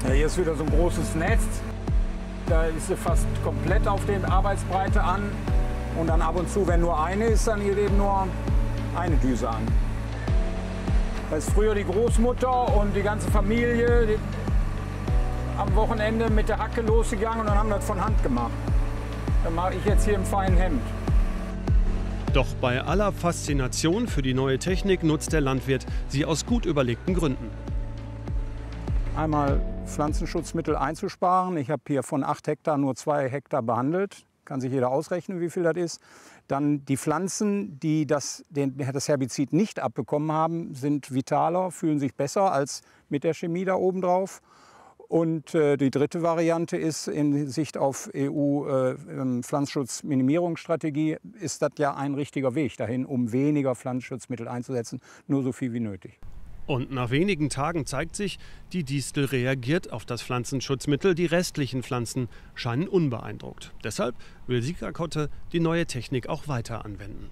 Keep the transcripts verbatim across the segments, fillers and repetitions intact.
Ja, hier ist wieder so ein großes Netz. Da ist sie fast komplett auf der Arbeitsbreite an. Und dann ab und zu, wenn nur eine ist, dann geht eben nur eine Düse an. Da ist früher die Großmutter und die ganze Familie die am Wochenende mit der Hacke losgegangen und dann haben wir das von Hand gemacht. Dann mache ich jetzt hier im feinen Hemd. Doch bei aller Faszination für die neue Technik nutzt der Landwirt sie aus gut überlegten Gründen. Einmal Pflanzenschutzmittel einzusparen. Ich habe hier von acht Hektar nur zwei Hektar behandelt. Kann sich jeder ausrechnen, wie viel das ist. Dann die Pflanzen, die das, den, das Herbizid nicht abbekommen haben, sind vitaler, fühlen sich besser als mit der Chemie da oben drauf. Und äh, die dritte Variante ist, in Sicht auf E U-Pflanzenschutzminimierungsstrategie, äh, ist das ja ein richtiger Weg dahin, um weniger Pflanzenschutzmittel einzusetzen, nur so viel wie nötig. Und nach wenigen Tagen zeigt sich, die Distel reagiert auf das Pflanzenschutzmittel. Die restlichen Pflanzen scheinen unbeeindruckt. Deshalb will Sika Kotte die neue Technik auch weiter anwenden.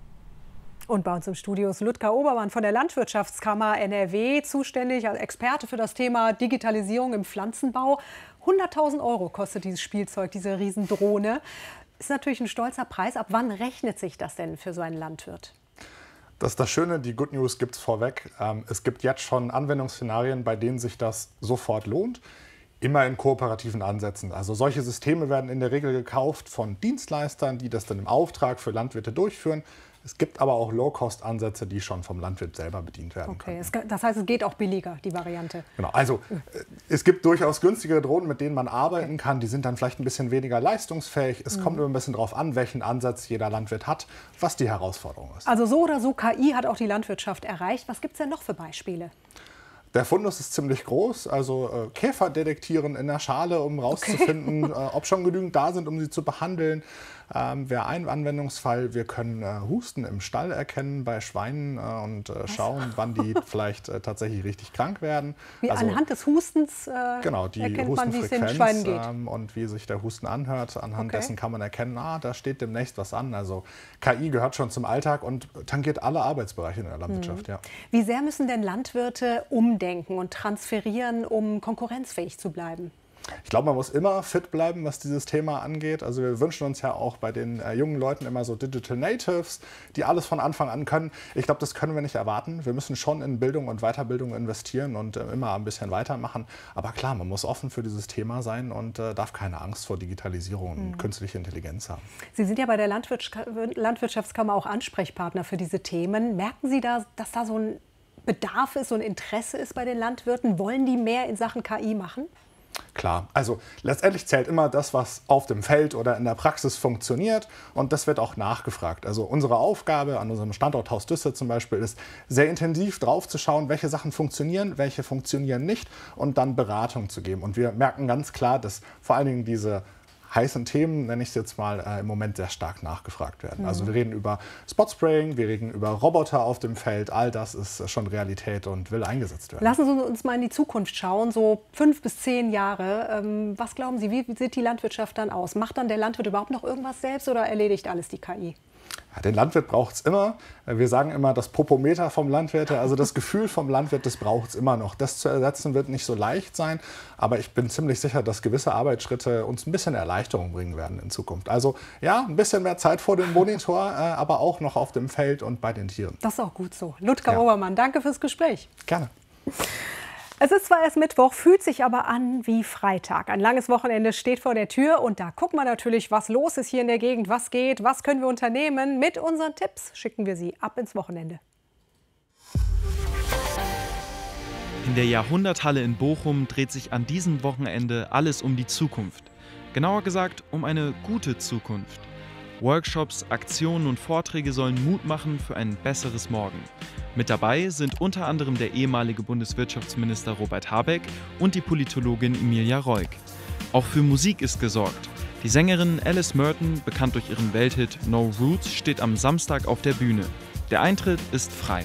Und bei uns im Studio ist Ludger Obermann von der Landwirtschaftskammer N R W, zuständig als Experte für das Thema Digitalisierung im Pflanzenbau. hunderttausend Euro kostet dieses Spielzeug, diese Riesendrohne. Ist natürlich ein stolzer Preis. Ab wann rechnet sich das denn für so einen Landwirt? Das ist das Schöne, die Good News gibt es vorweg. Es gibt jetzt schon Anwendungsszenarien, bei denen sich das sofort lohnt. Immer in kooperativen Ansätzen. Also solche Systeme werden in der Regel gekauft von Dienstleistern, die das dann im Auftrag für Landwirte durchführen. Es gibt aber auch Low-Cost-Ansätze, die schon vom Landwirt selber bedient werden okay, können. Es, das heißt, es geht auch billiger, die Variante? Genau, also es gibt durchaus günstigere Drohnen, mit denen man arbeiten kann. Die sind dann vielleicht ein bisschen weniger leistungsfähig. Es mhm. kommt immer ein bisschen darauf an, welchen Ansatz jeder Landwirt hat, was die Herausforderung ist. Also so oder so, K I hat auch die Landwirtschaft erreicht. Was gibt es denn noch für Beispiele? Der Fundus ist ziemlich groß, also äh, Käfer detektieren in der Schale, um rauszufinden, okay. äh, ob schon genügend da sind, um sie zu behandeln. Ähm, wäre ein Anwendungsfall, wir können äh, Husten im Stall erkennen bei Schweinen äh, und äh, schauen, wann die vielleicht äh, tatsächlich richtig krank werden. Wie also, anhand des Hustens äh, genau, die erkennt man, wie es den Hustenfrequenz Schweinen geht. Ähm, und wie sich der Husten anhört. Anhand okay. dessen kann man erkennen, ah, da steht demnächst was an. Also K I gehört schon zum Alltag und tangiert alle Arbeitsbereiche in der Landwirtschaft. Mhm. Ja. Wie sehr müssen denn Landwirte umdenken und transferieren, um konkurrenzfähig zu bleiben? Ich glaube, man muss immer fit bleiben, was dieses Thema angeht. Also wir wünschen uns ja auch bei den äh, jungen Leuten immer so Digital Natives, die alles von Anfang an können. Ich glaube, das können wir nicht erwarten. Wir müssen schon in Bildung und Weiterbildung investieren und äh, immer ein bisschen weitermachen. Aber klar, man muss offen für dieses Thema sein und äh, darf keine Angst vor Digitalisierung und mhm. künstliche Intelligenz haben. Sie sind ja bei der Landwirtsch- Landwirtschaftskammer auch Ansprechpartner für diese Themen. Merken Sie da, dass da so ein Bedarf ist, so ein Interesse ist bei den Landwirten? Wollen die mehr in Sachen K I machen? Klar, also letztendlich zählt immer das, was auf dem Feld oder in der Praxis funktioniert und das wird auch nachgefragt. Also unsere Aufgabe an unserem Standort Haus Düsse zum Beispiel ist, sehr intensiv drauf zu schauen, welche Sachen funktionieren, welche funktionieren nicht und dann Beratung zu geben. Und wir merken ganz klar, dass vor allen Dingen diese heißen Themen, nenne ich es jetzt mal, äh, im Moment sehr stark nachgefragt werden. Mhm. Also wir reden über Spotspraying, wir reden über Roboter auf dem Feld, all das ist schon Realität und will eingesetzt werden. Lassen Sie uns mal in die Zukunft schauen, so fünf bis zehn Jahre. Ähm, was glauben Sie, wie sieht die Landwirtschaft dann aus? Macht dann der Landwirt überhaupt noch irgendwas selbst oder erledigt alles die K I? Ja, den Landwirt braucht es immer. Wir sagen immer das Popometer vom Landwirt, also das Gefühl vom Landwirt, das braucht es immer noch. Das zu ersetzen wird nicht so leicht sein, aber ich bin ziemlich sicher, dass gewisse Arbeitsschritte uns ein bisschen Erleichterung bringen werden in Zukunft. Also ja, ein bisschen mehr Zeit vor dem Monitor, äh, aber auch noch auf dem Feld und bei den Tieren. Das ist auch gut so. Ludger ja. Obermann, danke fürs Gespräch. Gerne. Es ist zwar erst Mittwoch, fühlt sich aber an wie Freitag. Ein langes Wochenende steht vor der Tür und da gucken wir natürlich, was los ist hier in der Gegend, was geht, was können wir unternehmen. Mit unseren Tipps schicken wir Sie ab ins Wochenende. In der Jahrhunderthalle in Bochum dreht sich an diesem Wochenende alles um die Zukunft. Genauer gesagt, um eine gute Zukunft. Workshops, Aktionen und Vorträge sollen Mut machen für ein besseres Morgen. Mit dabei sind unter anderem der ehemalige Bundeswirtschaftsminister Robert Habeck und die Politologin Emilia Roig. Auch für Musik ist gesorgt. Die Sängerin Alice Merton, bekannt durch ihren Welthit No Roots, steht am Samstag auf der Bühne. Der Eintritt ist frei.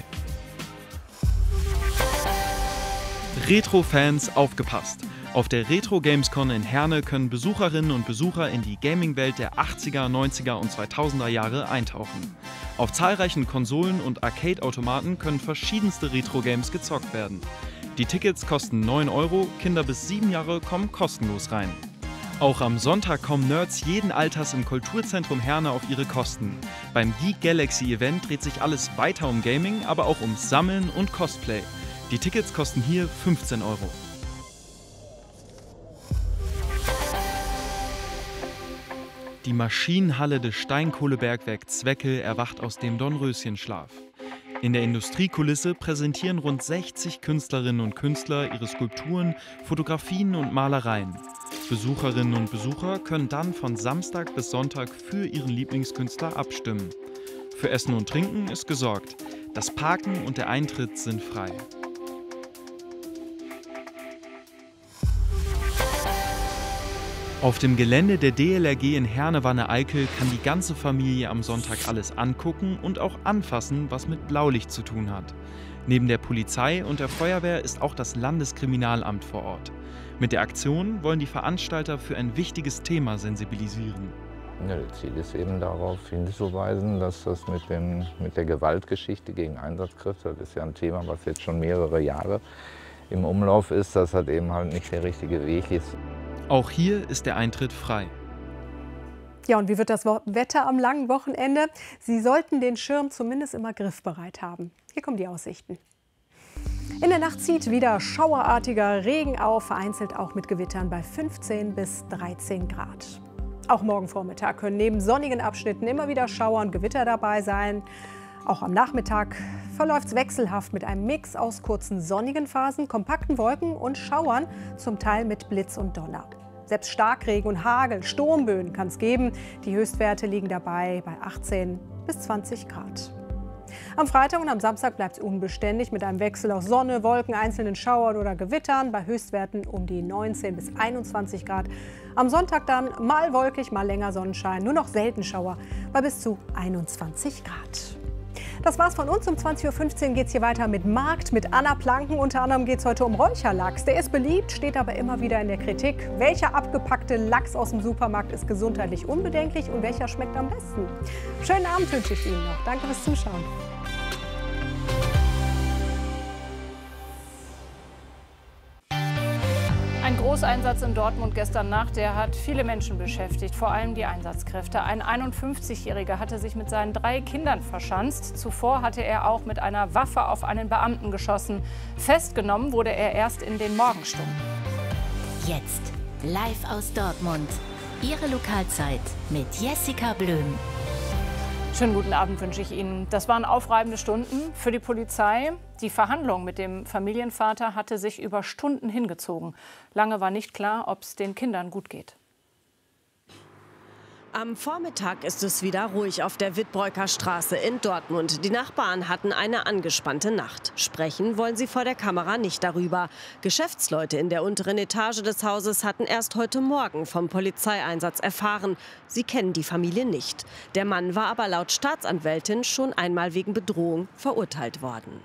Retro-Fans, aufgepasst! Auf der Retro Gamescon in Herne können Besucherinnen und Besucher in die Gaming-Welt der achtziger, neunziger und zweitausender Jahre eintauchen. Auf zahlreichen Konsolen und Arcade-Automaten können verschiedenste Retro-Games gezockt werden. Die Tickets kosten neun Euro, Kinder bis sieben Jahre kommen kostenlos rein. Auch am Sonntag kommen Nerds jeden Alters im Kulturzentrum Herne auf ihre Kosten. Beim Geek Galaxy Event dreht sich alles weiter um Gaming, aber auch ums Sammeln und Cosplay. Die Tickets kosten hier fünfzehn Euro. Die Maschinenhalle des Steinkohlebergwerk Zweckel erwacht aus dem Dornröschenschlaf. In der Industriekulisse präsentieren rund sechzig Künstlerinnen und Künstler ihre Skulpturen, Fotografien und Malereien. Besucherinnen und Besucher können dann von Samstag bis Sonntag für ihren Lieblingskünstler abstimmen. Für Essen und Trinken ist gesorgt. Das Parken und der Eintritt sind frei. Auf dem Gelände der D L R G in Herne-Wanne-Eickel kann die ganze Familie am Sonntag alles angucken und auch anfassen, was mit Blaulicht zu tun hat. Neben der Polizei und der Feuerwehr ist auch das Landeskriminalamt vor Ort. Mit der Aktion wollen die Veranstalter für ein wichtiges Thema sensibilisieren. Ja, das Ziel ist eben darauf hinzuweisen, dass das mit, dem, mit der Gewaltgeschichte gegen Einsatzkräfte, das ist ja ein Thema, was jetzt schon mehrere Jahre im Umlauf ist, dass das eben halt nicht der richtige Weg ist. Auch hier ist der Eintritt frei. Ja, und wie wird das Wetter am langen Wochenende? Sie sollten den Schirm zumindest immer griffbereit haben. Hier kommen die Aussichten. In der Nacht zieht wieder schauerartiger Regen auf, vereinzelt auch mit Gewittern bei fünfzehn bis dreizehn Grad. Auch morgen Vormittag können neben sonnigen Abschnitten immer wieder Schauer und Gewitter dabei sein. Auch am Nachmittag verläuft es wechselhaft mit einem Mix aus kurzen sonnigen Phasen, kompakten Wolken und Schauern, zum Teil mit Blitz und Donner. Selbst Starkregen und Hagel, Sturmböen kann es geben. Die Höchstwerte liegen dabei bei achtzehn bis zwanzig Grad. Am Freitag und am Samstag bleibt es unbeständig mit einem Wechsel aus Sonne, Wolken, einzelnen Schauern oder Gewittern bei Höchstwerten um die neunzehn bis einundzwanzig Grad. Am Sonntag dann mal wolkig, mal länger Sonnenschein, nur noch selten Schauer bei bis zu einundzwanzig Grad. Das war's von uns. Um zwanzig Uhr fünfzehn geht es hier weiter mit Markt, mit Anna Planken. Unter anderem geht es heute um Räucherlachs. Der ist beliebt, steht aber immer wieder in der Kritik. Welcher abgepackte Lachs aus dem Supermarkt ist gesundheitlich unbedenklich und welcher schmeckt am besten? Schönen Abend wünsche ich Ihnen noch. Danke fürs Zuschauen. Ein Großeinsatz in Dortmund gestern Nacht, der hat viele Menschen beschäftigt, vor allem die Einsatzkräfte. Ein einundfünfzigjähriger hatte sich mit seinen drei Kindern verschanzt. Zuvor hatte er auch mit einer Waffe auf einen Beamten geschossen. Festgenommen wurde er erst in den Morgenstunden. Jetzt live aus Dortmund. Ihre Lokalzeit mit Jessica Blöm. Schönen guten Abend wünsche ich Ihnen. Das waren aufreibende Stunden für die Polizei. Die Verhandlung mit dem Familienvater hatte sich über Stunden hingezogen. Lange war nicht klar, ob es den Kindern gut geht. Am Vormittag ist es wieder ruhig auf der Wittbreuker Straße in Dortmund. Die Nachbarn hatten eine angespannte Nacht. Sprechen wollen sie vor der Kamera nicht darüber. Geschäftsleute in der unteren Etage des Hauses hatten erst heute Morgen vom Polizeieinsatz erfahren. Sie kennen die Familie nicht. Der Mann war aber laut Staatsanwältin schon einmal wegen Bedrohung verurteilt worden.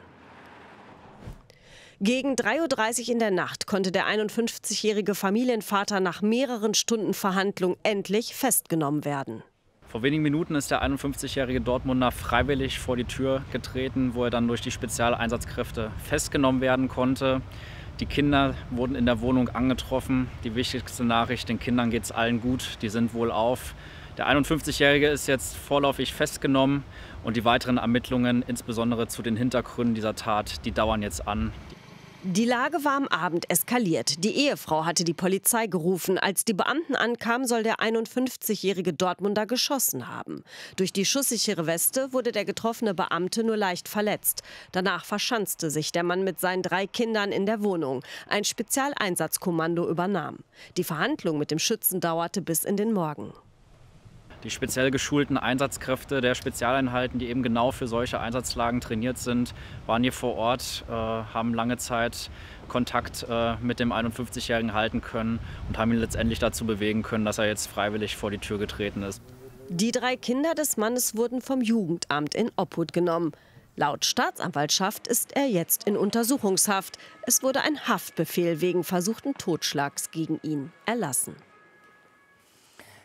Gegen drei Uhr dreißig in der Nacht konnte der einundfünfzigjährige Familienvater nach mehreren Stunden Verhandlung endlich festgenommen werden. Vor wenigen Minuten ist der einundfünfzigjährige Dortmunder freiwillig vor die Tür getreten, wo er dann durch die Spezialeinsatzkräfte festgenommen werden konnte. Die Kinder wurden in der Wohnung angetroffen. Die wichtigste Nachricht, den Kindern geht es allen gut, die sind wohlauf. Der einundfünfzigjährige ist jetzt vorläufig festgenommen und die weiteren Ermittlungen, insbesondere zu den Hintergründen dieser Tat, die dauern jetzt an. Die Lage war am Abend eskaliert. Die Ehefrau hatte die Polizei gerufen. Als die Beamten ankamen, soll der einundfünfzigjährige Dortmunder geschossen haben. Durch die schusssichere Weste wurde der getroffene Beamte nur leicht verletzt. Danach verschanzte sich der Mann mit seinen drei Kindern in der Wohnung. Ein Spezialeinsatzkommando übernahm. Die Verhandlung mit dem Schützen dauerte bis in den Morgen. Die speziell geschulten Einsatzkräfte der Spezialeinheiten, die eben genau für solche Einsatzlagen trainiert sind, waren hier vor Ort, äh, haben lange Zeit Kontakt äh, mit dem einundfünfzigjährigen halten können und haben ihn letztendlich dazu bewegen können, dass er jetzt freiwillig vor die Tür getreten ist. Die drei Kinder des Mannes wurden vom Jugendamt in Obhut genommen. Laut Staatsanwaltschaft ist er jetzt in Untersuchungshaft. Es wurde ein Haftbefehl wegen versuchten Totschlags gegen ihn erlassen.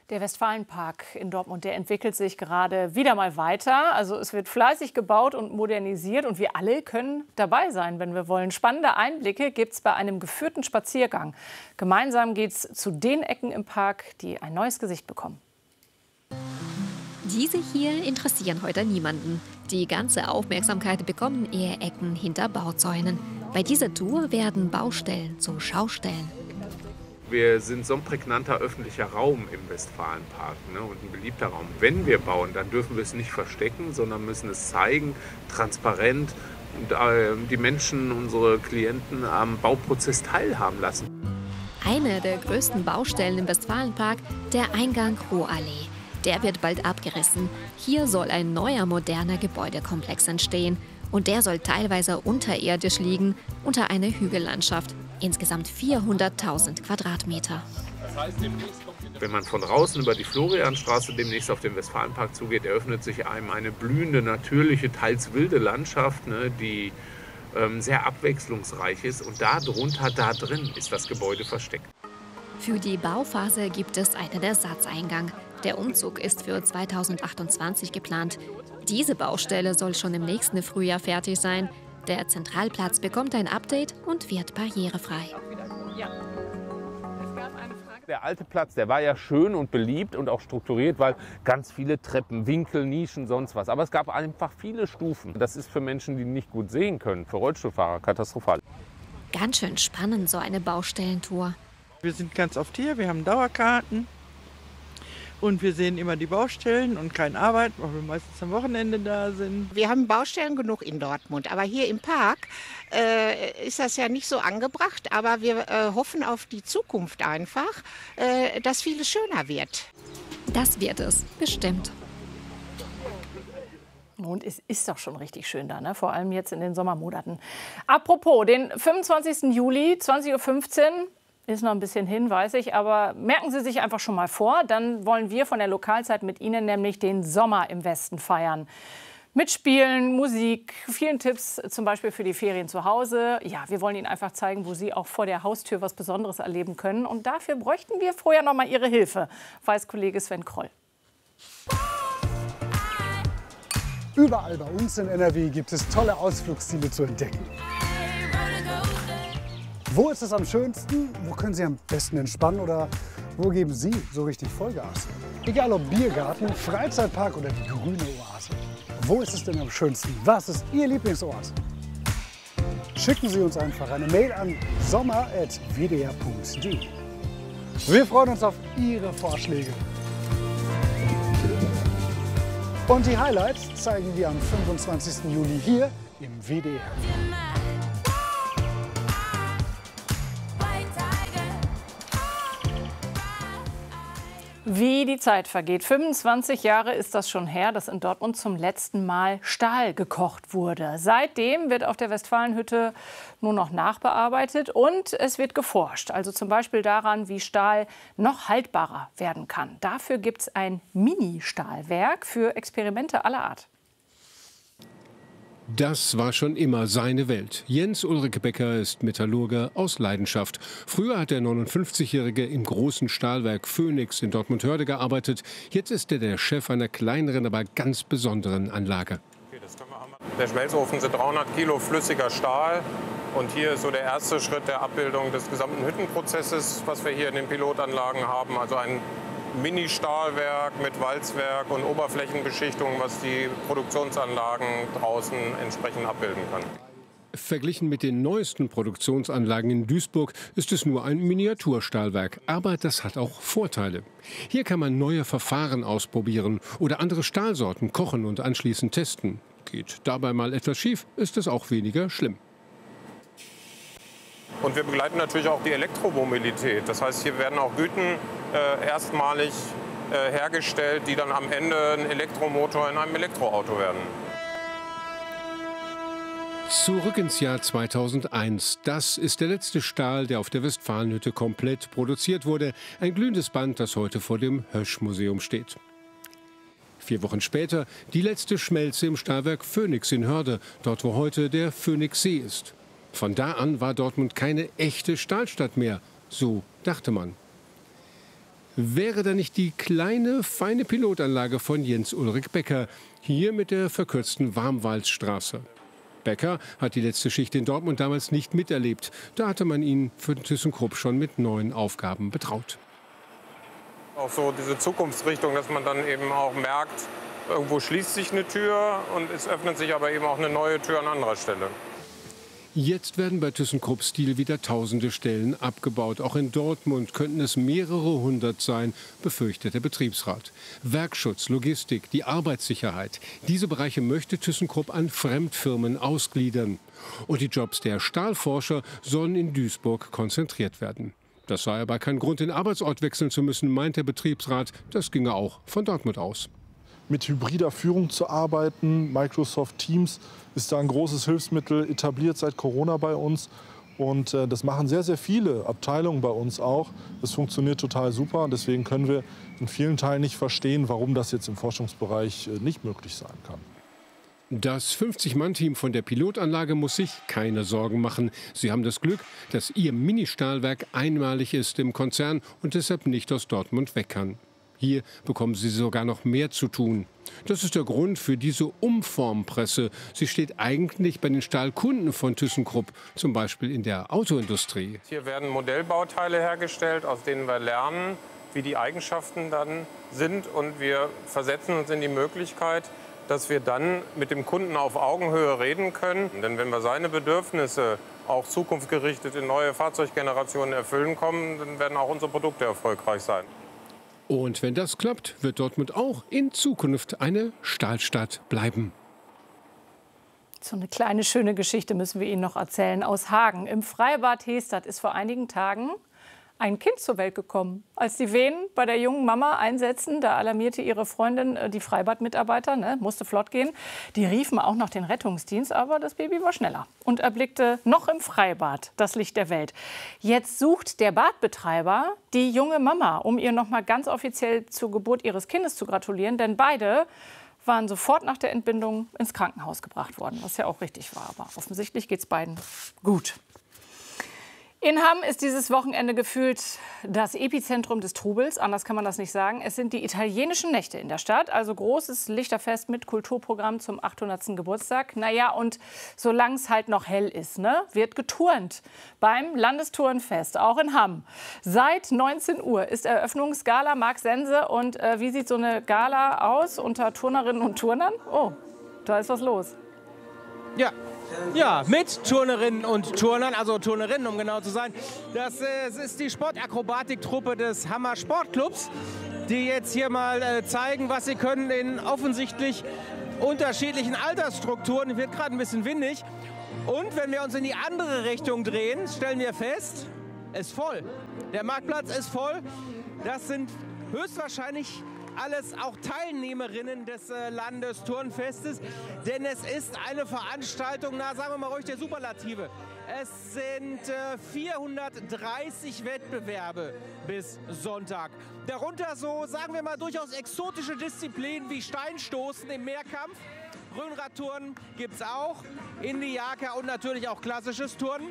Der Westfalenpark in Dortmund, der entwickelt sich gerade wieder mal weiter. Also es wird fleißig gebaut und modernisiert und wir alle können dabei sein, wenn wir wollen. Spannende Einblicke gibt es bei einem geführten Spaziergang. Gemeinsam geht es zu den Ecken im Park, die ein neues Gesicht bekommen. Diese hier interessieren heute niemanden. Die ganze Aufmerksamkeit bekommen eher Ecken hinter Bauzäunen. Bei dieser Tour werden Baustellen zu Schaustellen. Wir sind so ein prägnanter öffentlicher Raum im Westfalenpark, ne, und ein beliebter Raum. Wenn wir bauen, dann dürfen wir es nicht verstecken, sondern müssen es zeigen, transparent, und äh, die Menschen, unsere Klienten am Bauprozess teilhaben lassen. Eine der größten Baustellen im Westfalenpark, der Eingang Ruhrallee. Der wird bald abgerissen. Hier soll ein neuer, moderner Gebäudekomplex entstehen. Und der soll teilweise unterirdisch liegen, unter einer Hügellandschaft. Insgesamt vierhunderttausend Quadratmeter. Wenn man von draußen über die Florianstraße demnächst auf den Westfalenpark zugeht, eröffnet sich einem eine blühende, natürliche, teils wilde Landschaft, ne, die ähm, sehr abwechslungsreich ist. Und darunter, da drin, ist das Gebäude versteckt. Für die Bauphase gibt es einen Ersatzeingang. Der Umzug ist für zweitausendachtundzwanzig geplant. Diese Baustelle soll schon im nächsten Frühjahr fertig sein. Der Zentralplatz bekommt ein Update und wird barrierefrei. Der alte Platz, der war ja schön und beliebt und auch strukturiert, weil ganz viele Treppen, Winkel, Nischen, sonst was. Aber es gab einfach viele Stufen. Das ist für Menschen, die nicht gut sehen können, für Rollstuhlfahrer katastrophal. Ganz schön spannend, so eine Baustellentour. Wir sind ganz oft hier, wir haben Dauerkarten. Und wir sehen immer die Baustellen und keine Arbeit, weil wir meistens am Wochenende da sind. Wir haben Baustellen genug in Dortmund, aber hier im Park äh, ist das ja nicht so angebracht. Aber wir äh, hoffen auf die Zukunft einfach, äh, dass vieles schöner wird. Das wird es, bestimmt. Und es ist doch schon richtig schön da, ne? Vor allem jetzt in den Sommermonaten. Apropos, den fünfundzwanzigsten Juli, zwanzig Uhr fünfzehn. Ist noch ein bisschen hin, weiß ich, aber merken Sie sich einfach schon mal vor. Dann wollen wir von der Lokalzeit mit Ihnen nämlich den Sommer im Westen feiern. Mit Spielen, Musik, vielen Tipps, zum Beispiel für die Ferien zu Hause. Ja, wir wollen Ihnen einfach zeigen, wo Sie auch vor der Haustür was Besonderes erleben können. Und dafür bräuchten wir vorher noch mal Ihre Hilfe, weiß Kollege Sven Kroll. Überall bei uns in N R W gibt es tolle Ausflugsziele zu entdecken. Wo ist es am schönsten? Wo können Sie am besten entspannen? Oder wo geben Sie so richtig Vollgas? Egal ob Biergarten, Freizeitpark oder die grüne Oase. Wo ist es denn am schönsten? Was ist Ihr Lieblingsort? Schicken Sie uns einfach eine Mail an sommer at w d r punkt d e. Wir freuen uns auf Ihre Vorschläge. Und die Highlights zeigen wir am fünfundzwanzigsten Juli hier im W D R. Wie die Zeit vergeht. fünfundzwanzig Jahre ist das schon her, dass in Dortmund zum letzten Mal Stahl gekocht wurde. Seitdem wird auf der Westfalenhütte nur noch nachbearbeitet und es wird geforscht. Also zum Beispiel daran, wie Stahl noch haltbarer werden kann. Dafür gibt es ein Mini-Stahlwerk für Experimente aller Art. Das war schon immer seine Welt. Jens Ulrike Becker ist Metallurger aus Leidenschaft. Früher hat der neunundfünfzigjährige im großen Stahlwerk Phoenix in Dortmund-Hörde gearbeitet. Jetzt ist er der Chef einer kleineren, aber ganz besonderen Anlage. Okay, das können wir haben. Der Schmelzofen sind dreihundert Kilo flüssiger Stahl. Und hier ist so der erste Schritt der Abbildung des gesamten Hüttenprozesses, was wir hier in den Pilotanlagen haben. Also ein Mini-Stahlwerk mit Walzwerk und Oberflächenbeschichtung, was die Produktionsanlagen draußen entsprechend abbilden kann. Verglichen mit den neuesten Produktionsanlagen in Duisburg ist es nur ein Miniaturstahlwerk. Aber das hat auch Vorteile. Hier kann man neue Verfahren ausprobieren oder andere Stahlsorten kochen und anschließend testen. Geht dabei mal etwas schief, ist es auch weniger schlimm. Und wir begleiten natürlich auch die Elektromobilität. Das heißt, hier werden auch Güten äh, erstmalig äh, hergestellt, die dann am Ende ein Elektromotor in einem Elektroauto werden. Zurück ins Jahr zweitausendeins. Das ist der letzte Stahl, der auf der Westfalenhütte komplett produziert wurde. Ein glühendes Band, das heute vor dem Hösch-Museum steht. Vier Wochen später die letzte Schmelze im Stahlwerk Phoenix in Hörde, dort wo heute der Phoenixsee ist. Von da an war Dortmund keine echte Stahlstadt mehr, so dachte man. Wäre da nicht die kleine, feine Pilotanlage von Jens-Ulrich Becker, hier mit der verkürzten Warmwaldstraße. Becker hat die letzte Schicht in Dortmund damals nicht miterlebt. Da hatte man ihn für ThyssenKrupp schon mit neuen Aufgaben betraut. Auch so diese Zukunftsrichtung, dass man dann eben auch merkt, irgendwo schließt sich eine Tür und es öffnet sich aber eben auch eine neue Tür an anderer Stelle. Jetzt werden bei ThyssenKrupp Steel wieder tausende Stellen abgebaut. Auch in Dortmund könnten es mehrere hundert sein, befürchtet der Betriebsrat. Werkschutz, Logistik, die Arbeitssicherheit. Diese Bereiche möchte ThyssenKrupp an Fremdfirmen ausgliedern. Und die Jobs der Stahlforscher sollen in Duisburg konzentriert werden. Das sei aber kein Grund, den Arbeitsort wechseln zu müssen, meint der Betriebsrat. Das ginge auch von Dortmund aus. Mit hybrider Führung zu arbeiten. Microsoft Teams ist da ein großes Hilfsmittel, etabliert seit Corona bei uns. Und äh, das machen sehr, sehr viele Abteilungen bei uns auch. Das funktioniert total super. Und deswegen können wir in vielen Teilen nicht verstehen, warum das jetzt im Forschungsbereich äh, nicht möglich sein kann. Das fünfzig-Mann-Team von der Pilotanlage muss sich keine Sorgen machen. Sie haben das Glück, dass ihr Ministahlwerk einmalig ist im Konzern und deshalb nicht aus Dortmund weg kann. Hier bekommen sie sogar noch mehr zu tun. Das ist der Grund für diese Umformpresse. Sie steht eigentlich bei den Stahlkunden von ThyssenKrupp, zum Beispiel in der Autoindustrie. Hier werden Modellbauteile hergestellt, aus denen wir lernen, wie die Eigenschaften dann sind. Und wir versetzen uns in die Möglichkeit, dass wir dann mit dem Kunden auf Augenhöhe reden können. Denn wenn wir seine Bedürfnisse auch zukunftsgerichtet in neue Fahrzeuggenerationen erfüllen kommen, dann werden auch unsere Produkte erfolgreich sein. Und wenn das klappt, wird Dortmund auch in Zukunft eine Stahlstadt bleiben. So eine kleine schöne Geschichte müssen wir Ihnen noch erzählen aus Hagen. Im Freibad Hestad ist vor einigen Tagen ein Kind zur Welt gekommen. Als die Venen bei der jungen Mama einsetzten, da alarmierte ihre Freundin die Freibadmitarbeiter, ne, musste flott gehen. Die riefen auch noch den Rettungsdienst, aber das Baby war schneller und erblickte noch im Freibad das Licht der Welt. Jetzt sucht der Badbetreiber die junge Mama, um ihr noch mal ganz offiziell zur Geburt ihres Kindes zu gratulieren, denn beide waren sofort nach der Entbindung ins Krankenhaus gebracht worden, was ja auch richtig war. Aber offensichtlich geht es beiden gut. In Hamm ist dieses Wochenende gefühlt das Epizentrum des Trubels, anders kann man das nicht sagen. Es sind die italienischen Nächte in der Stadt, also großes Lichterfest mit Kulturprogramm zum achthundertsten Geburtstag. Naja, und solange es halt noch hell ist, ne, wird geturnt beim Landesturnfest, auch in Hamm. Seit neunzehn Uhr ist Eröffnungsgala Marc Sense. Und äh, wie sieht so eine Gala aus unter Turnerinnen und Turnern? Oh, da ist was los. Ja. Ja, mit Turnerinnen und Turnern, also Turnerinnen, um genau zu sein. Das äh, ist die Sportakrobatik-Truppe des Hammer Sportclubs, die jetzt hier mal äh, zeigen, was sie können in offensichtlich unterschiedlichen Altersstrukturen. Wird gerade ein bisschen windig. Und wenn wir uns in die andere Richtung drehen, stellen wir fest, es ist voll. Der Marktplatz ist voll. Das sind höchstwahrscheinlich alles auch Teilnehmerinnen des äh, Landesturnfestes, denn es ist eine Veranstaltung, na sagen wir mal ruhig der Superlative. Es sind äh, vierhundertdreißig Wettbewerbe bis Sonntag. Darunter so, sagen wir mal, durchaus exotische Disziplinen wie Steinstoßen im Mehrkampf. Röhnradturnen gibt es auch, Indiaka und natürlich auch klassisches Turnen.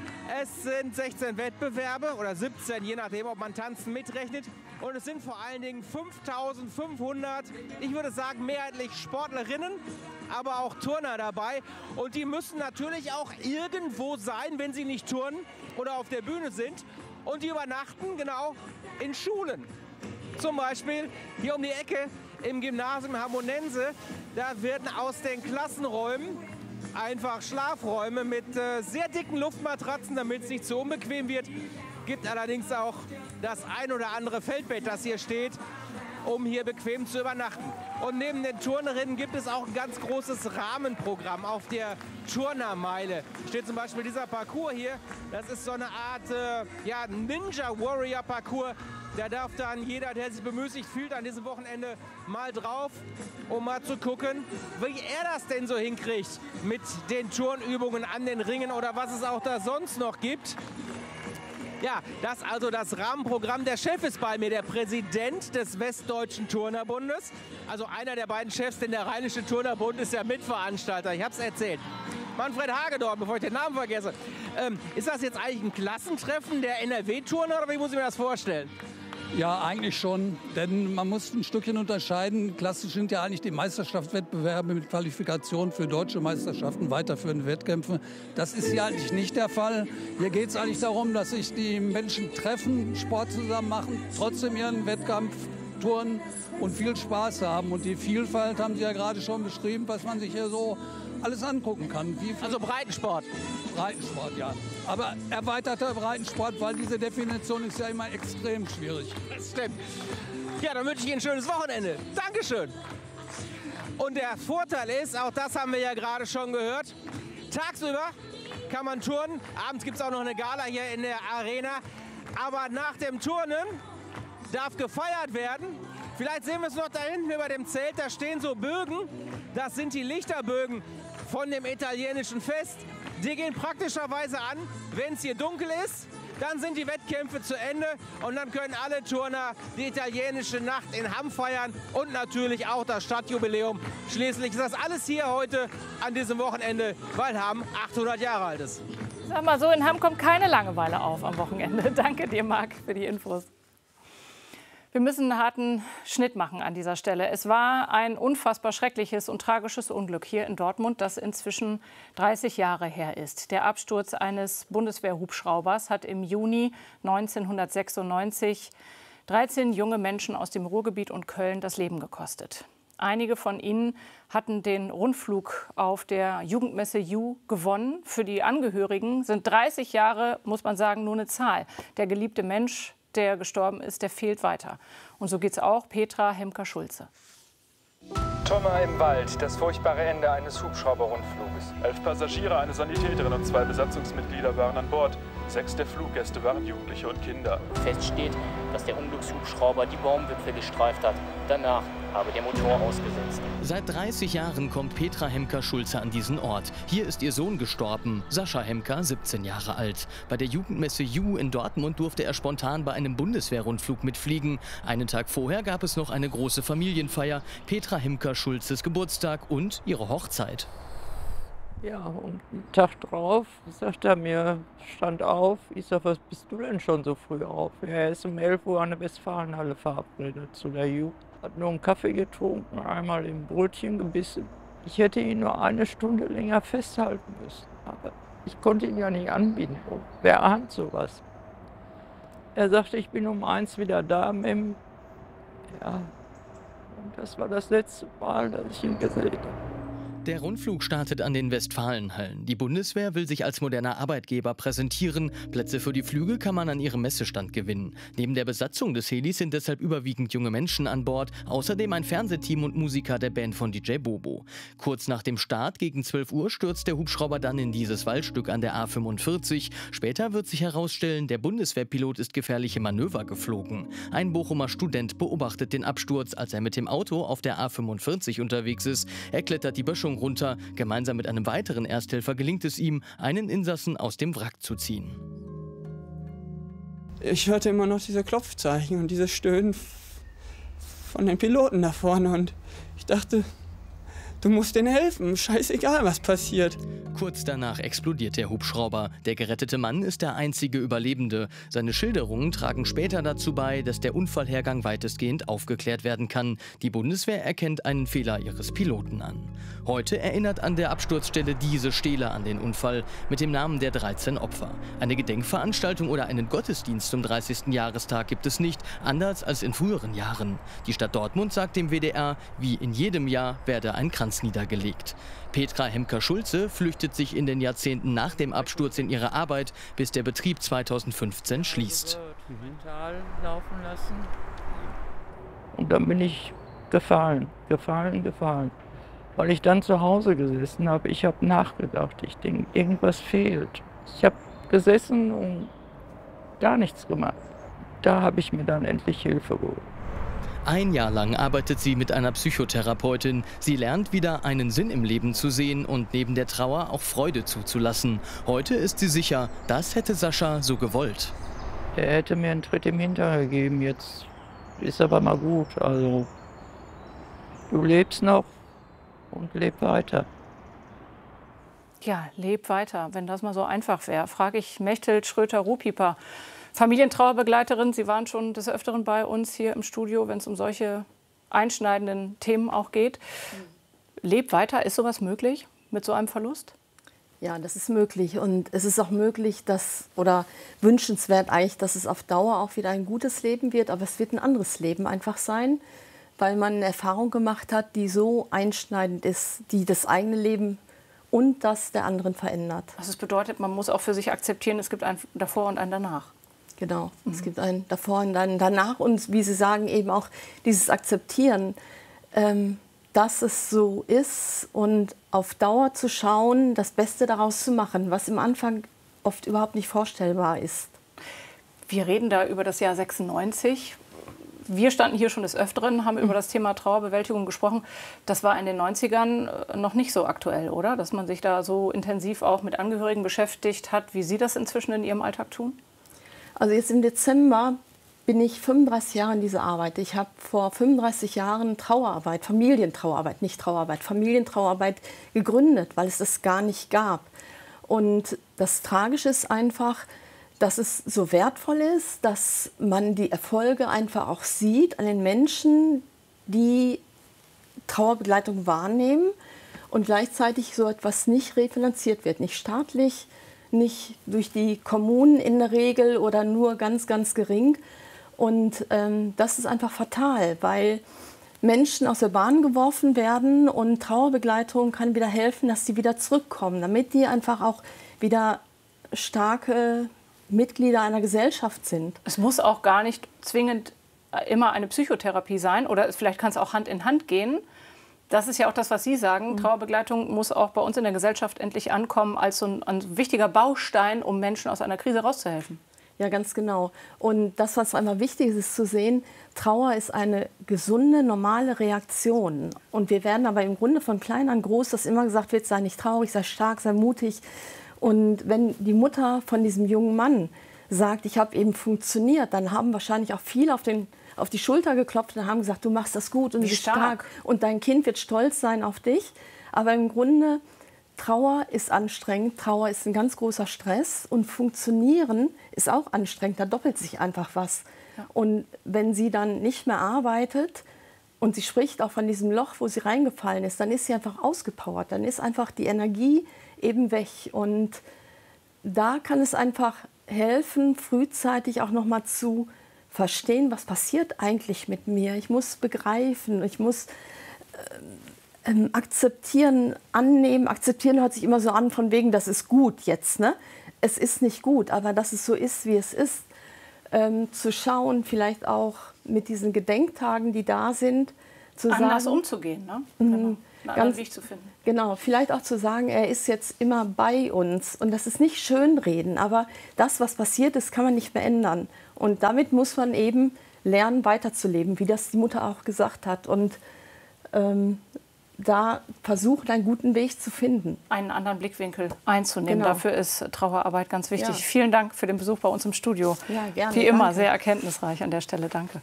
Es sind sechzehn Wettbewerbe oder siebzehn, je nachdem, ob man Tanzen mitrechnet. Und es sind vor allen Dingen fünftausendfünfhundert, ich würde sagen mehrheitlich Sportlerinnen, aber auch Turner dabei. Und die müssen natürlich auch irgendwo sein, wenn sie nicht turnen oder auf der Bühne sind. Und die übernachten genau in Schulen. Zum Beispiel hier um die Ecke im Gymnasium Harmonense. Da werden aus den Klassenräumen einfach Schlafräume mit äh, sehr dicken Luftmatratzen, damit es nicht zu unbequem wird. Gibt allerdings auch das ein oder andere Feldbett, das hier steht, um hier bequem zu übernachten. Und neben den Turnerinnen gibt es auch ein ganz großes Rahmenprogramm auf der Turnermeile. Steht zum Beispiel dieser Parcours hier. Das ist so eine Art äh, ja, Ninja-Warrior-Parcours. Da darf dann jeder, der sich bemüßigt fühlt, an diesem Wochenende mal drauf, um mal zu gucken, wie er das denn so hinkriegt mit den Turnübungen an den Ringen oder was es auch da sonst noch gibt. Ja, das also das Rahmenprogramm. Der Chef ist bei mir, der Präsident des Westdeutschen Turnerbundes. Also einer der beiden Chefs, denn der Rheinische Turnerbund ist ja Mitveranstalter. Ich habe es erzählt. Manfred Hagedorn, bevor ich den Namen vergesse. Ähm, ist das jetzt eigentlich ein Klassentreffen der N R W-Turner oder wie muss ich mir das vorstellen? Ja, eigentlich schon, denn man muss ein Stückchen unterscheiden. Klassisch sind ja eigentlich die Meisterschaftswettbewerbe mit Qualifikation für deutsche Meisterschaften, weiterführende Wettkämpfe. Das ist hier eigentlich nicht der Fall. Hier geht es eigentlich darum, dass sich die Menschen treffen, Sport zusammen machen, trotzdem ihren Wettkampf touren und viel Spaß haben. Und die Vielfalt haben Sie ja gerade schon beschrieben, was man sich hier so alles angucken kann. Wie viel also Breitensport. Breitensport, ja. Aber erweiterter Breitensport, weil diese Definition ist ja immer extrem schwierig. Das stimmt. Ja, dann wünsche ich Ihnen ein schönes Wochenende. Dankeschön. Und der Vorteil ist, auch das haben wir ja gerade schon gehört, tagsüber kann man turnen. Abends gibt es auch noch eine Gala hier in der Arena. Aber nach dem Turnen darf gefeiert werden. Vielleicht sehen wir es noch da hinten über dem Zelt. Da stehen so Bögen. Das sind die Lichterbögen von dem italienischen Fest. Die gehen praktischerweise an, wenn es hier dunkel ist. Dann sind die Wettkämpfe zu Ende und dann können alle Turner die italienische Nacht in Hamm feiern und natürlich auch das Stadtjubiläum. Schließlich ist das alles hier heute an diesem Wochenende, weil Hamm achthundert Jahre alt ist. Sag mal so, in Hamm kommt keine Langeweile auf am Wochenende. Danke dir, Marc, für die Infos. Wir müssen einen harten Schnitt machen an dieser Stelle. Es war ein unfassbar schreckliches und tragisches Unglück hier in Dortmund, das inzwischen dreißig Jahre her ist. Der Absturz eines Bundeswehrhubschraubers hat im Juni neunzehnhundertsechsundneunzig dreizehn junge Menschen aus dem Ruhrgebiet und Köln das Leben gekostet. Einige von ihnen hatten den Rundflug auf der Jugendmesse Ju gewonnen. Für die Angehörigen sind dreißig Jahre, muss man sagen, nur eine Zahl. Der geliebte Mensch, der gestorben ist, der fehlt weiter. Und so geht es auch Petra Hemker-Schulze. Trümmer im Wald, das furchtbare Ende eines Hubschrauberrundfluges. Elf Passagiere, eine Sanitäterin und zwei Besatzungsmitglieder waren an Bord. Sechs der Fluggäste waren Jugendliche und Kinder. Fest steht, dass der Unglückshubschrauber die Baumwipfel gestreift hat. Danach habe der Motor ausgesetzt. Seit dreißig Jahren kommt Petra Hemker-Schulze an diesen Ort. Hier ist ihr Sohn gestorben, Sascha Hemker, siebzehn Jahre alt. Bei der Jugendmesse Ju in Dortmund durfte er spontan bei einem Bundeswehrrundflug mitfliegen. Einen Tag vorher gab es noch eine große Familienfeier, Petra Hemker-Schulzes Geburtstag und ihre Hochzeit. Ja, und einen Tag drauf sagt er mir, stand auf, ich sag, was bist du denn schon so früh auf? Ja, er ist um elf Uhr an der Westfalenhalle verabredet zu der Ju. Hat nur einen Kaffee getrunken, einmal im Brötchen gebissen. Ich hätte ihn nur eine Stunde länger festhalten müssen, aber ich konnte ihn ja nicht anbieten. Wer ahnt sowas? Er sagte, ich bin um eins wieder da, Mem. Ja, und das war das letzte Mal, dass ich ihn gesehen habe. Der Rundflug startet an den Westfalenhallen. Die Bundeswehr will sich als moderner Arbeitgeber präsentieren. Plätze für die Flüge kann man an ihrem Messestand gewinnen. Neben der Besatzung des Helis sind deshalb überwiegend junge Menschen an Bord. Außerdem ein Fernsehteam und Musiker der Band von D J Bobo. Kurz nach dem Start gegen zwölf Uhr stürzt der Hubschrauber dann in dieses Waldstück an der A fünfundvierzig. Später wird sich herausstellen, der Bundeswehrpilot ist gefährliche Manöver geflogen. Ein Bochumer Student beobachtet den Absturz, als er mit dem Auto auf der A fünfundvierzig unterwegs ist. Er klettert die Böschung runter. Gemeinsam mit einem weiteren Ersthelfer gelingt es ihm, einen Insassen aus dem Wrack zu ziehen. Ich hörte immer noch diese Klopfzeichen und diese Stöhnen von den Piloten da vorne und ich dachte, du musst denen helfen, scheißegal was passiert. Kurz danach explodiert der Hubschrauber. Der gerettete Mann ist der einzige Überlebende. Seine Schilderungen tragen später dazu bei, dass der Unfallhergang weitestgehend aufgeklärt werden kann. Die Bundeswehr erkennt einen Fehler ihres Piloten an. Heute erinnert an der Absturzstelle diese Stele an den Unfall mit dem Namen der dreizehn Opfer. Eine Gedenkveranstaltung oder einen Gottesdienst zum dreißigsten Jahrestag gibt es nicht, anders als in früheren Jahren. Die Stadt Dortmund sagt dem W D R, wie in jedem Jahr werde ein Kranz niedergelegt. Petra Hemker-Schulze flüchtet sich in den Jahrzehnten nach dem Absturz in ihre Arbeit, bis der Betrieb zweitausendfünfzehn schließt. Laufen lassen. Und dann bin ich gefallen, gefallen, gefallen. Weil ich dann zu Hause gesessen habe, ich habe nachgedacht, ich denke, irgendwas fehlt. Ich habe gesessen und gar nichts gemacht. Da habe ich mir dann endlich Hilfe geholt. Ein Jahr lang arbeitet sie mit einer Psychotherapeutin. Sie lernt wieder einen Sinn im Leben zu sehen und neben der Trauer auch Freude zuzulassen. Heute ist sie sicher, das hätte Sascha so gewollt. Er hätte mir einen Tritt im Hintern gegeben, jetzt ist aber mal gut. Also, du lebst noch und leb weiter. Ja, leb weiter. Wenn das mal so einfach wäre, frage ich Mechthild Schröter-Ruhpieper. Familientrauerbegleiterin, Sie waren schon des Öfteren bei uns hier im Studio, wenn es um solche einschneidenden Themen auch geht. Lebt weiter, ist sowas möglich mit so einem Verlust? Ja, das ist möglich und es ist auch möglich, dass, oder wünschenswert eigentlich, dass es auf Dauer auch wieder ein gutes Leben wird, aber es wird ein anderes Leben einfach sein, weil man eine Erfahrung gemacht hat, die so einschneidend ist, die das eigene Leben und das der anderen verändert. Also das bedeutet, man muss auch für sich akzeptieren, es gibt ein davor und ein danach. Genau, mhm. es gibt ein davor und ein danach und wie Sie sagen, eben auch dieses Akzeptieren, ähm, dass es so ist und auf Dauer zu schauen, das Beste daraus zu machen, was im Anfang oft überhaupt nicht vorstellbar ist. Wir reden da über das Jahr sechsundneunzig. Wir standen hier schon des Öfteren, haben über das Thema Trauerbewältigung gesprochen. Das war in den neunzigern noch nicht so aktuell, oder? Dass man sich da so intensiv auch mit Angehörigen beschäftigt hat, wie Sie das inzwischen in Ihrem Alltag tun? Also jetzt im Dezember bin ich fünfunddreißig Jahre in dieser Arbeit. Ich habe vor fünfunddreißig Jahren Trauerarbeit, Familientrauerarbeit, nicht Trauerarbeit, Familientrauerarbeit gegründet, weil es das gar nicht gab. Und das Tragische ist einfach, dass es so wertvoll ist, dass man die Erfolge einfach auch sieht an den Menschen, die Trauerbegleitung wahrnehmen und gleichzeitig so etwas nicht refinanziert wird, nicht staatlich, nicht durch die Kommunen in der Regel oder nur ganz, ganz gering. Und ähm, das ist einfach fatal, weil Menschen aus der Bahn geworfen werden und Trauerbegleitung kann wieder helfen, dass sie wieder zurückkommen, damit die einfach auch wieder starke Mitglieder einer Gesellschaft sind. Es muss auch gar nicht zwingend immer eine Psychotherapie sein oder vielleicht kann es auch Hand in Hand gehen. Das ist ja auch das, was Sie sagen. Mhm. Trauerbegleitung muss auch bei uns in der Gesellschaft endlich ankommen als so ein, ein wichtiger Baustein, um Menschen aus einer Krise rauszuhelfen. Ja, ganz genau. Und das, was einmal wichtig ist, ist zu sehen, Trauer ist eine gesunde, normale Reaktion. Und wir werden aber im Grunde von klein an groß, dass immer gesagt wird, sei nicht traurig, sei stark, sei mutig. Und wenn die Mutter von diesem jungen Mann sagt, ich habe eben funktioniert, dann haben wahrscheinlich auch viele auf, den, auf die Schulter geklopft und haben gesagt, du machst das gut und du bist stark. Und dein Kind wird stolz sein auf dich. Aber im Grunde, Trauer ist anstrengend, Trauer ist ein ganz großer Stress und Funktionieren ist auch anstrengend, da doppelt sich einfach was. Ja. Und wenn sie dann nicht mehr arbeitet und sie spricht auch von diesem Loch, wo sie reingefallen ist, dann ist sie einfach ausgepowert, dann ist einfach die Energie eben weg. Und da kann es einfach helfen, frühzeitig auch noch mal zu verstehen, was passiert eigentlich mit mir. Ich muss begreifen, ich muss äh, ähm, akzeptieren, annehmen. Akzeptieren hört sich immer so an, von wegen, das ist gut jetzt. Ne? Es ist nicht gut, aber dass es so ist, wie es ist. Ähm, zu schauen, vielleicht auch mit diesen Gedenktagen, die da sind, zu anders sagen, umzugehen, ne? Genau. Einen anderen Weg zu finden. Genau, vielleicht auch zu sagen, er ist jetzt immer bei uns. Und das ist nicht schönreden, aber das, was passiert ist, kann man nicht mehr ändern. Und damit muss man eben lernen, weiterzuleben, wie das die Mutter auch gesagt hat. Und ähm, da versuchen, einen guten Weg zu finden. Einen anderen Blickwinkel einzunehmen. Genau. Dafür ist Trauerarbeit ganz wichtig. Ja. Vielen Dank für den Besuch bei uns im Studio. Ja, gerne. Wie immer, danke. sehr erkenntnisreich an der Stelle. Danke.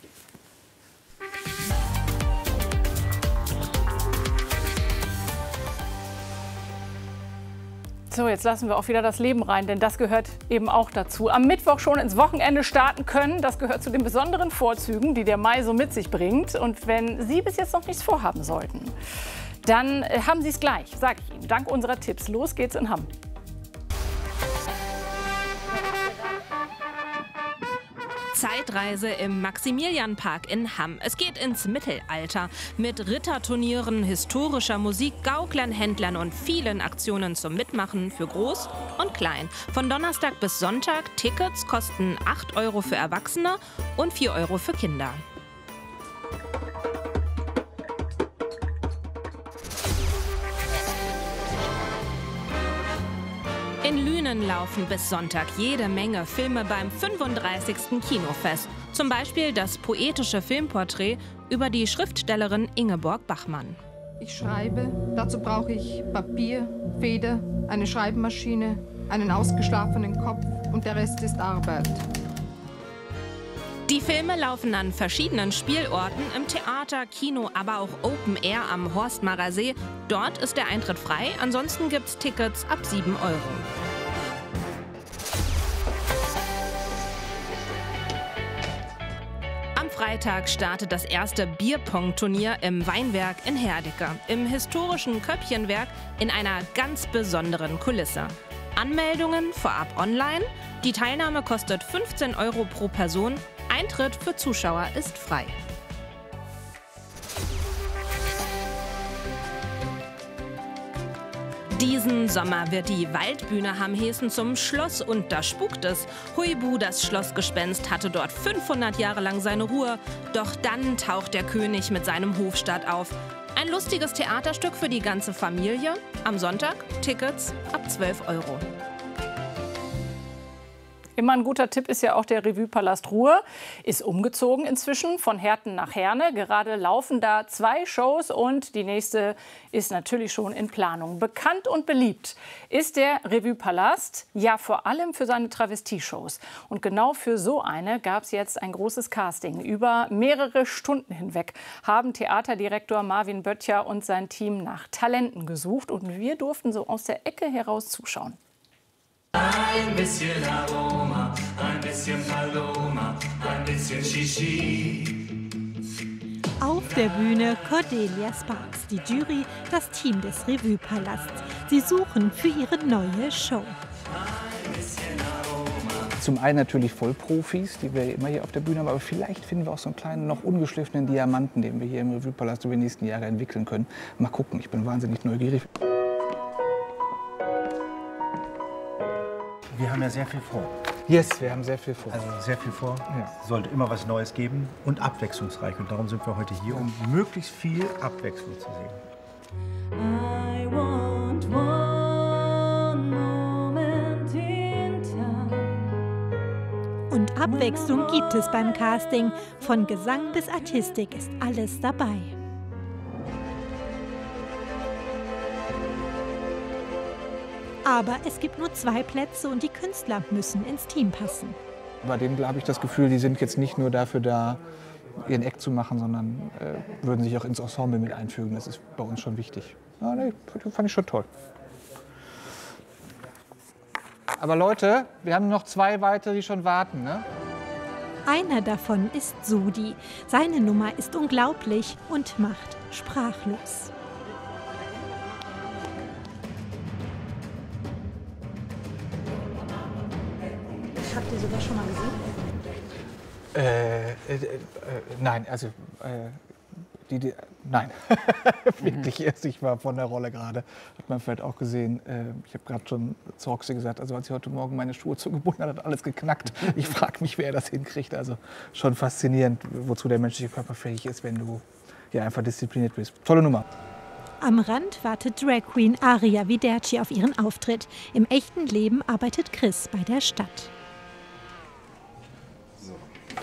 So, jetzt lassen wir auch wieder das Leben rein, denn das gehört eben auch dazu. Am Mittwoch schon ins Wochenende starten können, das gehört zu den besonderen Vorzügen, die der Mai so mit sich bringt. Und wenn Sie bis jetzt noch nichts vorhaben sollten, dann haben Sie es gleich, sage ich Ihnen, dank unserer Tipps. Los geht's in Hamm. Zeitreise im Maximilianpark in Hamm. Es geht ins Mittelalter mit Ritterturnieren, historischer Musik, Gauklern, Händlern und vielen Aktionen zum Mitmachen für Groß und Klein. Von Donnerstag bis Sonntag. Tickets kosten acht Euro für Erwachsene und vier Euro für Kinder. In Lünen laufen bis Sonntag jede Menge Filme beim fünfunddreißigsten Kinofest. Zum Beispiel das poetische Filmporträt über die Schriftstellerin Ingeborg Bachmann. Ich schreibe, dazu brauche ich Papier, Feder, eine Schreibmaschine, einen ausgeschlafenen Kopf und der Rest ist Arbeit. Die Filme laufen an verschiedenen Spielorten, im Theater, Kino, aber auch Open Air am Horstmarer See. Dort ist der Eintritt frei, ansonsten gibt's Tickets ab sieben Euro. Freitag startet das erste Bierpong-Turnier im Weinwerk in Herdecke, im historischen Köppchenwerk in einer ganz besonderen Kulisse. Anmeldungen vorab online. Die Teilnahme kostet fünfzehn Euro pro Person. Eintritt für Zuschauer ist frei. Diesen Sommer wird die Waldbühne Hamheßen zum Schloss und da spukt es. Huibu, das Schlossgespenst, hatte dort fünfhundert Jahre lang seine Ruhe. Doch dann taucht der König mit seinem Hofstaat auf. Ein lustiges Theaterstück für die ganze Familie. Am Sonntag Tickets ab zwölf Euro. Immer ein guter Tipp ist ja auch der Revue-Palast Ruhr. Ist umgezogen inzwischen von Herten nach Herne. Gerade laufen da zwei Shows und die nächste ist natürlich schon in Planung. Bekannt und beliebt ist der Revue-Palast ja vor allem für seine Travestie-Shows. Und genau für so eine gab es jetzt ein großes Casting. Über mehrere Stunden hinweg haben Theaterdirektor Marvin Böttcher und sein Team nach Talenten gesucht. Und wir durften so aus der Ecke heraus zuschauen. Ein bisschen Aroma, ein bisschen Paloma, ein bisschen Shishi. Auf der Bühne Cordelia Sparks, die Jury, das Team des Revue-Palasts. Sie suchen für ihre neue Show. Zum einen natürlich Vollprofis, die wir immer hier auf der Bühne haben, aber vielleicht finden wir auch so einen kleinen, noch ungeschliffenen Diamanten, den wir hier im Revue-Palast über die nächsten Jahre entwickeln können. Mal gucken, ich bin wahnsinnig neugierig. Wir haben ja sehr viel vor. Yes, wir haben sehr viel vor. Also sehr viel vor. Ja. Es sollte immer was Neues geben und abwechslungsreich. Und darum sind wir heute hier, um möglichst viel Abwechslung zu sehen. I want one moment in time. Und Abwechslung gibt es beim Casting. Von Gesang bis Artistik ist alles dabei. Aber es gibt nur zwei Plätze und die Künstler müssen ins Team passen. Bei denen habe ich das Gefühl, die sind jetzt nicht nur dafür da, ihren Act zu machen, sondern äh, würden sich auch ins Ensemble mit einfügen. Das ist bei uns schon wichtig. Ja, nee, fand ich schon toll. Aber Leute, wir haben noch zwei weitere, die schon warten, ne? Einer davon ist Sudi. Seine Nummer ist unglaublich und macht sprachlos. Habt ihr sowas schon mal gesehen? Äh, äh, äh, nein, also äh, die, die, nein, wirklich erst. Ich war von der Rolle gerade, hat man vielleicht auch gesehen. Äh, ich habe gerade schon zu Roxy gesagt, also als ich heute Morgen meine Schuhe zugebunden hat, hat alles geknackt. Ich frage mich, wer das hinkriegt. Also schon faszinierend, wozu der menschliche Körper fähig ist, wenn du ja einfach diszipliniert bist. Tolle Nummer. Am Rand wartet Drag Queen Aria Viderci auf ihren Auftritt. Im echten Leben arbeitet Chris bei der Stadt.